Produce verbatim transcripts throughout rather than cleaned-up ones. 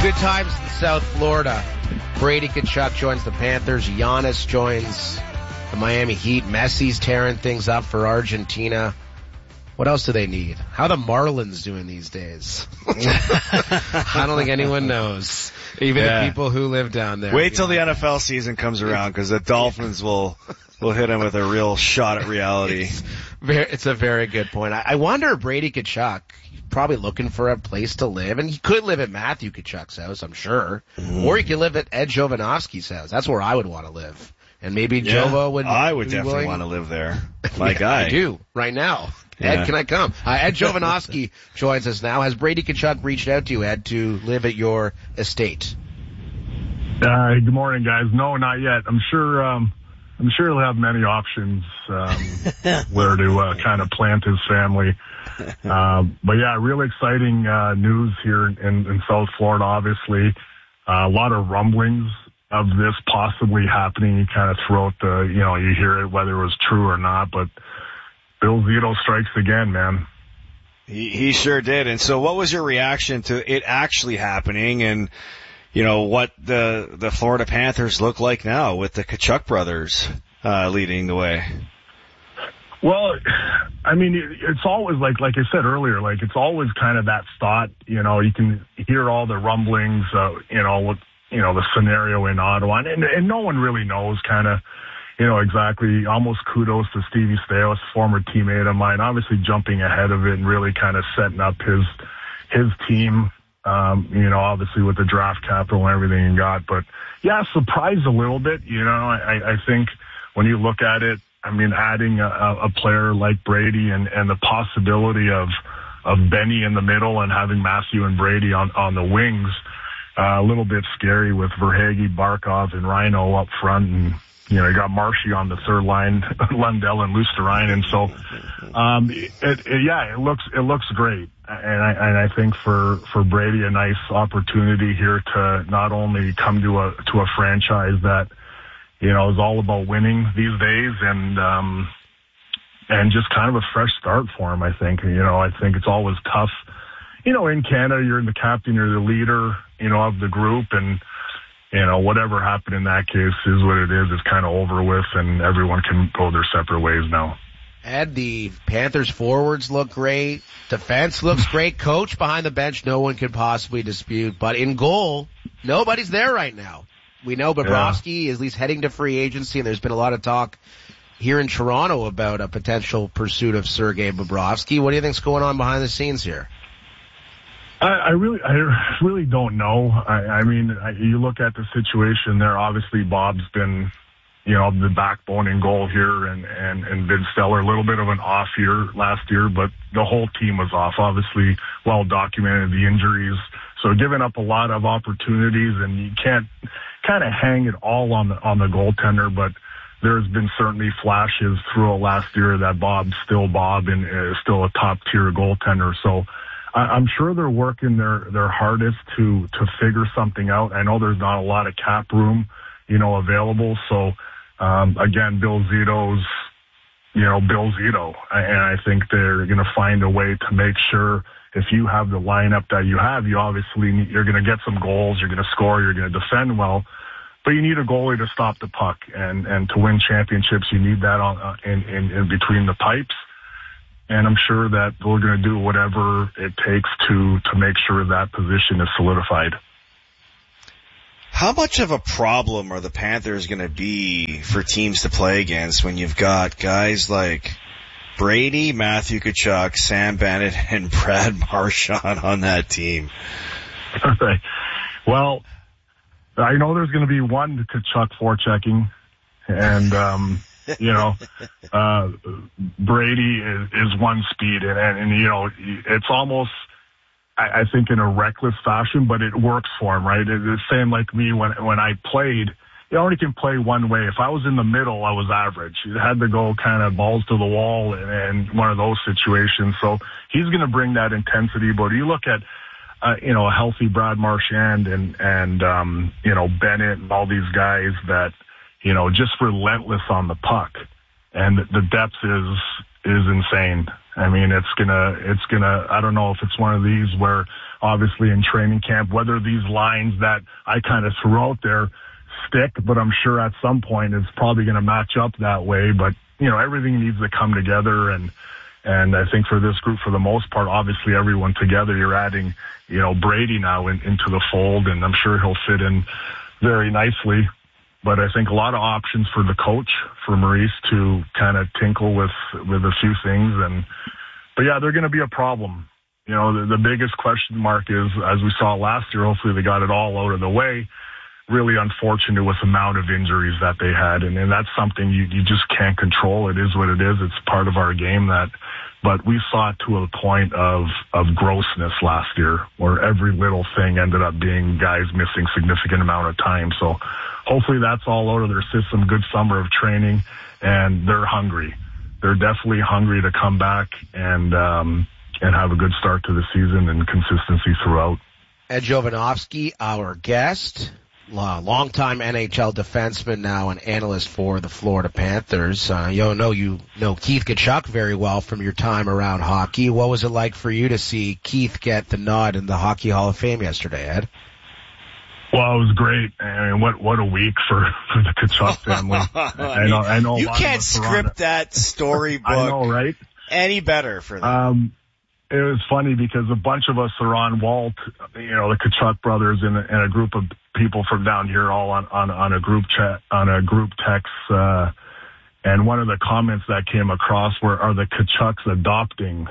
Good times in South Florida. Brady Tkachuk joins the Panthers. Giannis joins the Miami Heat. Messi's tearing things up for Argentina. What else do they need? How are the Marlins doing these days? I don't think anyone knows. Even yeah. the people who live down there. Wait till the N F L season comes around, because the Dolphins will will hit him with a real shot at reality. It's, very, it's a very good point. I, I wonder if Brady Tkachuk, probably looking for a place to live, and he could live at Matthew Tkachuk's house, I'm sure, mm. or he could live at Ed Jovanovski's house. That's where I would want to live, and maybe yeah, Jova would. I would definitely willing. want to live there. My yeah, guy, I do right now. Yeah. Ed, can I come? Uh, Ed Jovanovski joins us now. Has Brady Tkachuk reached out to you, Ed, to live at your estate? Uh, good morning, guys. No, not yet. I'm sure. Um, I'm sure he'll have many options um, where to uh, kind of plant his family. Uh, but yeah, really exciting uh, news here in, in South Florida. Obviously, uh, a lot of rumblings of this possibly happening kind of throughout the. You know, you hear it whether it was true or not, but Bill Zito strikes again, man. He, he sure did. And so, what was your reaction to it actually happening, and you know what the the Florida Panthers look like now with the Tkachuk brothers uh, leading the way? Well, I mean, it's always like, like I said earlier, like it's always kind of that thought, you know, you can hear all the rumblings, uh, you know, with, you know, the scenario in Ottawa, and, and no one really knows kind of, you know, exactly. Almost kudos to Stevie Stais, former teammate of mine, obviously jumping ahead of it and really kind of setting up his, his team, um, you know, obviously with the draft capital and everything he got. But yeah, surprised a little bit, you know, I, I think when you look at it, I mean, adding a, a player like Brady and, and the possibility of of Benny in the middle and having Matthew and Brady on, on the wings, uh, a little bit scary with Verhaeghe, Barkov, and Rhino up front. And, you know, you got Marshy on the third line, Lundell and Luostarinen. So, um, it, it, yeah, it looks it looks great. And I, and I think for, for Brady, a nice opportunity here to not only come to a to a franchise that, you know, it's all about winning these days, and um, and just kind of a fresh start for him, I think. You know, I think it's always tough. You know, in Canada, you're the captain, you're the leader, you know, of the group, and, you know, whatever happened in that case is what it is. It's kind of over with, and everyone can go their separate ways now. Ed, the Panthers forwards look great. Defense looks great. Coach behind the bench, no one could possibly dispute. But in goal, nobody's there right now. We know Bobrovsky yeah. is at least heading to free agency, and there's been a lot of talk here in Toronto about a potential pursuit of Sergei Bobrovsky. What do you think's going on behind the scenes here? I, I really, I really don't know. I, I mean, I, you look at the situation there. Obviously, Bob's been, you know, the backbone in goal here, and and and been stellar. A little bit of an off year last year, but the whole team was off. Obviously, well documented the injuries, so giving up a lot of opportunities, and you can't kind of hang it all on the on the goaltender, but there's been certainly flashes throughout last year that Bob's still Bob and is still a top tier goaltender. So I, I'm sure they're working their their hardest to to figure something out. I know there's not a lot of cap room, you know, available. So um, again, Bill Zito's, you know, Bill Zito, and I think they're going to find a way to make sure. If you have the lineup that you have, you obviously need, you're going to get some goals, you're going to score, you're going to defend well, but you need a goalie to stop the puck, and and to win championships, you need that on uh, in, in in between the pipes. And I'm sure that we're going to do whatever it takes to to make sure that position is solidified. How much of a problem are the Panthers going to be for teams to play against when you've got guys like Brady, Matthew Tkachuk, Sam Bennett, and Brad Marchand on that team? Okay. Well, I know there's going to be one Tkachuk forechecking, and, um, you know, uh, Brady is, is one speed, and, and, and, you know, it's almost, I, I think in a reckless fashion, but it works for him, right? It's the same like me when, when I played. You only can play one way. If I was in the middle, I was average. You had to go kind of balls to the wall and, and one of those situations. So he's going to bring that intensity. But you look at, uh, you know, a healthy Brad Marchand and, and, um, you know, Bennett and all these guys that, you know, just relentless on the puck. And the depth is, is insane. I mean, it's gonna, it's gonna, I don't know if it's one of these where obviously in training camp, whether these lines that I kind of threw out there stick, but I'm sure at some point it's probably going to match up that way. But, you know, everything needs to come together. And, and I think for this group, for the most part, obviously everyone together, you're adding, you know, Brady now in, into the fold, and I'm sure he'll fit in very nicely. But I think a lot of options for the coach, for Maurice to kind of tinkle with, with a few things. And, but yeah, they're going to be a problem. You know, the, the biggest question mark is, as we saw last year, hopefully they got it all out of the way. Really unfortunate with the amount of injuries that they had. And, and that's something you, you just can't control. It is what it is. It's part of our game that, but we saw it to a point of, of grossness last year where every little thing ended up being guys missing significant amount of time. So hopefully that's all out of their system. Good summer of training, and they're hungry. They're definitely hungry to come back and, um, and have a good start to the season and consistency throughout. Ed Jovanovski, our guest. Longtime N H L defenseman, now an analyst for the Florida Panthers. Uh, you know you know Keith Tkachuk very well from your time around hockey. What was it like for you to see Keith get the nod in the Hockey Hall of Fame yesterday, Ed? Well, it was great. I mean, what what a week for, for the Tkachuk family. I, I know, I know. You can't script that storybook. I know, right? Any better for them. Um, it was funny because a bunch of us are on Walt, you know, the Tkachuk brothers, and, and a group of people from down here, all on, on, on a group chat, on a group text. Uh, and one of the comments that came across were, "Are the Tkachuks adopting?"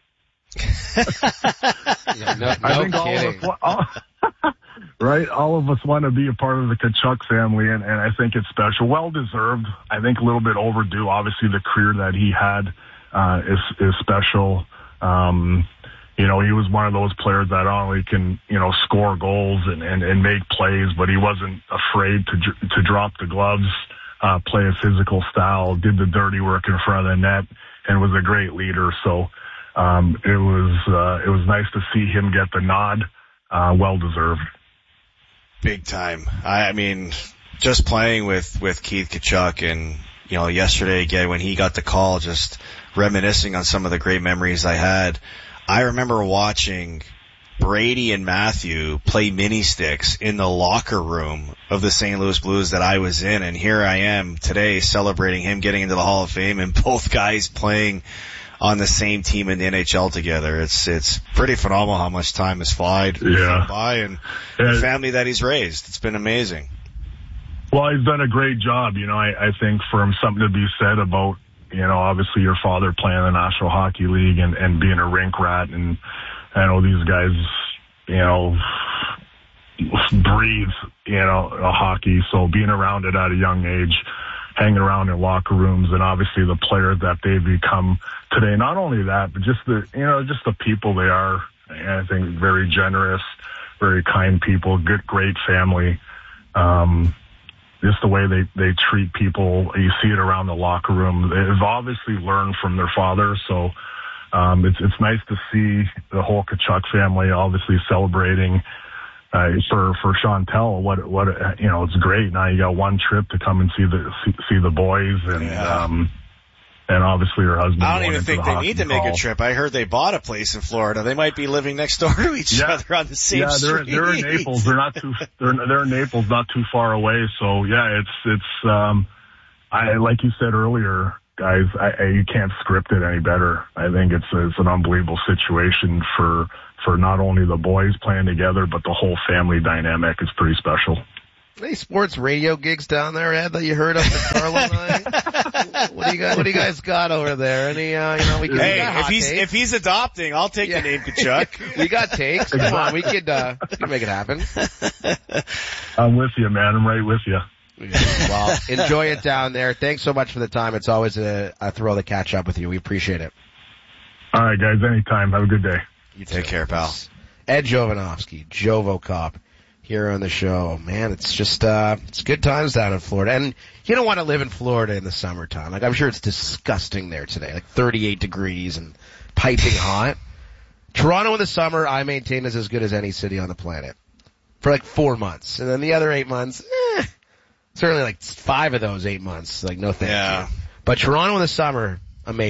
yeah, no, no I think kidding. All of us, all, right? All of us want to be a part of the Tkachuk family, and, and I think it's special. Well deserved. I think a little bit overdue. Obviously, the career that he had uh, is is special. Um, you know, he was one of those players that not only can, you know, score goals and, and, and make plays, but he wasn't afraid to to drop the gloves, uh, play a physical style, did the dirty work in front of the net, and was a great leader. So um, it was uh, it was nice to see him get the nod. Uh, well deserved. Big time. I, I mean, just playing with with Keith Tkachuk, and you know, yesterday again when he got the call, just reminiscing on some of the great memories I had. I remember watching Brady and Matthew play mini sticks in the locker room of the Saint Louis Blues that I was in, and here I am today celebrating him getting into the Hall of Fame and both guys playing on the same team in the N H L together. It's it's pretty phenomenal how much time has flied yeah. by, and yeah. the family that he's raised. It's been amazing. Well, he's done a great job. You know, I, I think for him something to be said about, you know, obviously your father playing in the National Hockey League and, and being a rink rat. And I know these guys, you know, breathe, you know, hockey. So being around it at a young age, hanging around in locker rooms, and obviously the players that they've become today. Not only that, but just the, you know, just the people they are. And I think very generous, very kind people, good, great family. Um, Just the way they, they treat people. You see it around the locker room. They've obviously learned from their father. So, um, it's, it's nice to see the whole Tkachuk family obviously celebrating, uh, for, for Chantel. What, what, you know, it's great. Now you got one trip to come and see the, see, see the boys and, yeah. um, and obviously her husband. I don't even think the they need to make hall. a trip. I heard they bought a place in Florida. They might be living next door to each yeah. other on the same yeah, they're, street. they're in Naples. They're not too, they're, they're in Naples, not too far away. So yeah, it's, it's, um, I, like you said earlier, guys, I, I, you can't script it any better. I think it's, it's an unbelievable situation for, for not only the boys playing together, but the whole family dynamic is pretty special. Any sports radio gigs down there, Ed, that you heard up in Carlo and I? What do you guys, what do you guys got over there? Any, uh, you know, we can, Hey, we got if hot he's, takes. if he's adopting, I'll take Yeah. the name Tkachuk. We got takes. Come on, we could, uh, we could make it happen. I'm with you, man. I'm right with you. Well, enjoy it down there. Thanks so much for the time. It's always a, a thrill to catch up with you. We appreciate it. All right, guys. Anytime. Have a good day. You Take too. care, pal. Ed Jovanovski, JovoCop, here on the show. Man, it's just, uh, it's good times down in Florida. And you don't want to live in Florida in the summertime. Like, I'm sure it's disgusting there today. Like thirty-eight degrees and piping hot. Toronto in the summer, I maintain, is as good as any city on the planet. For like four months. And then the other eight months, eh, certainly like five of those eight months, like no thank Yeah. you. But Toronto in the summer, amazing.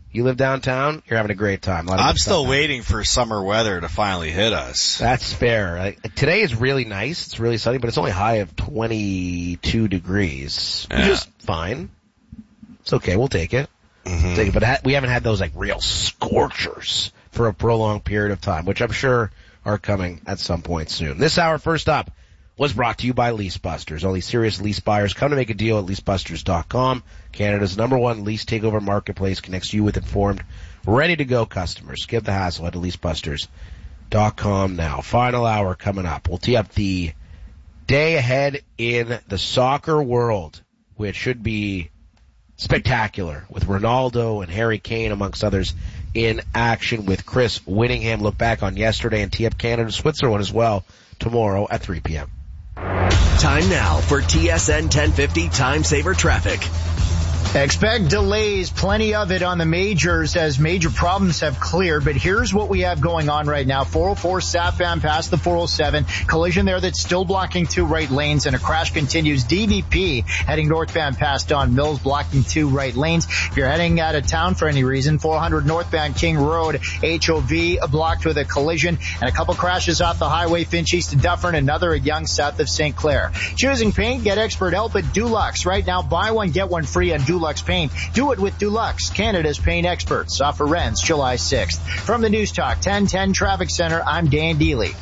You live downtown, you're having a great time. A I'm still waiting for summer weather to finally hit us. That's fair. Like, today is really nice. It's really sunny, but it's only high of twenty-two degrees. Yeah. Which is fine. It's okay. We'll take it. Mm-hmm. Take it. But ha- we haven't had those like real scorchers for a prolonged period of time, which I'm sure are coming at some point soon. This hour, first up, was brought to you by Lease Busters. Only serious lease buyers come to make a deal at lease busters dot com. Canada's number one lease takeover marketplace connects you with informed, ready-to-go customers. Skip the hassle at lease busters dot com now. Final hour coming up. We'll tee up the day ahead in the soccer world, which should be spectacular, with Ronaldo and Harry Kane, amongst others, in action, with Chris Whittingham. Look back on yesterday and tee up Canada-Switzerland as well tomorrow at three p.m. Time now for T S N ten fifty Time Saver Traffic. Expect delays, plenty of it on the majors as major problems have cleared, but here's what we have going on right now. four oh four Saffam past the four oh seven. Collision there that's still blocking two right lanes, and a crash continues. D V P heading northbound past Don Mills, blocking two right lanes. If you're heading out of town for any reason, four hundred northbound King Road, H O V blocked with a collision, and a couple crashes off the highway, Finch east to Dufferin, another at Yonge south of Saint Clair. Choosing paint, get expert help at Dulux. Right now, buy one, get one free on Dulux Paint. Do it with Dulux, Canada's paint experts. Offer ends July sixth. From the News Talk ten ten Traffic Center, I'm Dan Deely.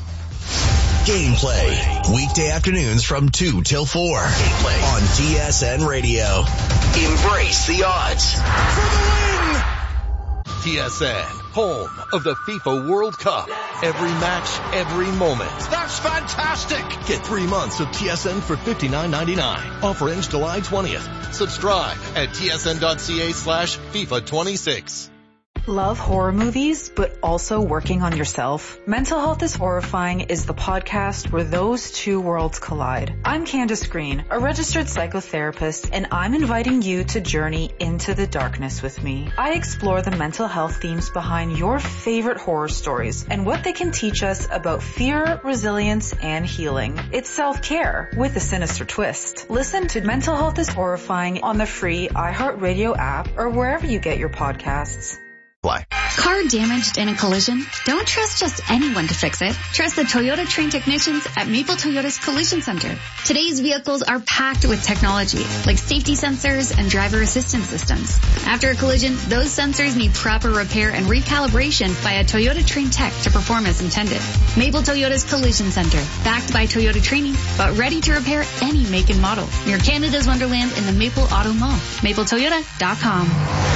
Gameplay, weekday afternoons from two till four. Gameplay on T S N Radio. Embrace the odds. For the win! T S N, home of the FIFA World Cup. Every match, every moment. That's fantastic! Get three months of T S N for fifty-nine ninety-nine. Offer ends July twentieth. Subscribe at tsn.ca slash FIFA 26. Love horror movies, but also working on yourself? Mental Health is Horrifying is the podcast where those two worlds collide. I'm Candace Green, a registered psychotherapist, and I'm inviting you to journey into the darkness with me. I explore the mental health themes behind your favorite horror stories and what they can teach us about fear, resilience, and healing. It's self-care with a sinister twist. Listen to Mental Health is Horrifying on the free iHeartRadio app or wherever you get your podcasts. Fly. Car damaged in a collision? Don't trust just anyone to fix it. Trust the Toyota trained technicians at Maple Toyota's Collision Center. Today's vehicles are packed with technology, like safety sensors and driver assistance systems. After a collision, those sensors need proper repair and recalibration by a Toyota trained tech to perform as intended. Maple Toyota's Collision Center, backed by Toyota training, but ready to repair any make and model. Near Canada's Wonderland in the Maple Auto Mall. maple toyota dot com.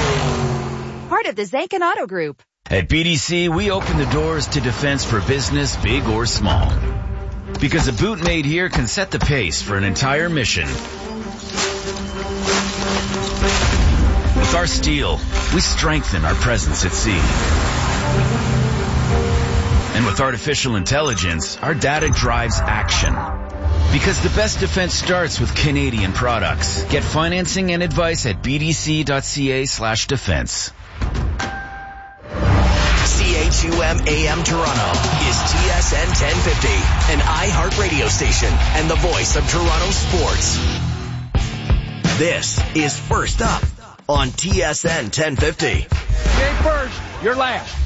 Part of the Zankin Auto Group. At B D C, we open the doors to defense for business, big or small. Because a boot made here can set the pace for an entire mission. With our steel, we strengthen our presence at sea. And with artificial intelligence, our data drives action. Because the best defense starts with Canadian products. Get financing and advice at bdc.ca slash defense. C H U M A M Toronto is T S N ten fifty, an iHeart radio station and the voice of Toronto sports. This is First Up on T S N ten fifty. Game first, you're last.